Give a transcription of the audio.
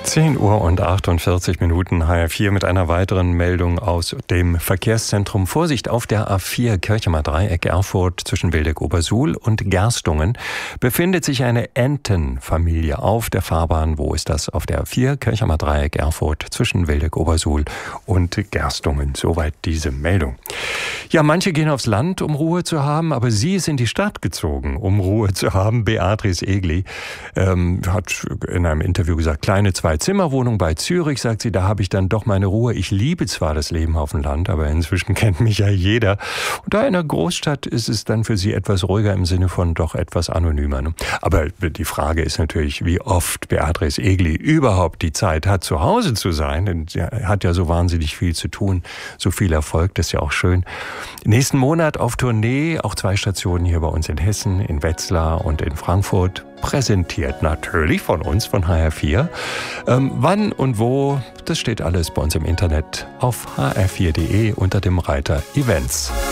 10 Uhr und 48 Minuten, HR4 mit einer weiteren Meldung aus dem Verkehrszentrum. Vorsicht, auf der A4 Kirchheimer Dreieck Erfurt zwischen Wildeck-Obersuhl und Gerstungen befindet sich eine Entenfamilie auf der Fahrbahn. Wo ist das? Auf der A4 Kirchheimer Dreieck Erfurt zwischen Wildeck-Obersuhl und Gerstungen. Soweit diese Meldung. Ja, manche gehen aufs Land, um Ruhe zu haben, aber sie ist in die Stadt gezogen, um Ruhe zu haben. Beatrice Egli hat in einem Interview gesagt, kleine Zwei-Zimmer-Wohnung bei Zürich, sagt sie, da habe ich dann doch meine Ruhe. Ich liebe zwar das Leben auf dem Land, aber inzwischen kennt mich ja jeder. Und da in einer Großstadt ist es dann für sie etwas ruhiger im Sinne von doch etwas anonymer. Ne? Aber die Frage ist natürlich, wie oft Beatrice Egli überhaupt die Zeit hat, zu Hause zu sein. Denn sie hat ja so wahnsinnig viel zu tun, so viel Erfolg, das ist ja auch schön. Nächsten Monat auf Tournee, auch 2 Stationen hier bei uns in Hessen, in Wetzlar und in Frankfurt. Präsentiert natürlich von uns, von HR4. Wann und wo, das steht alles bei uns im Internet auf hr4.de unter dem Reiter Events.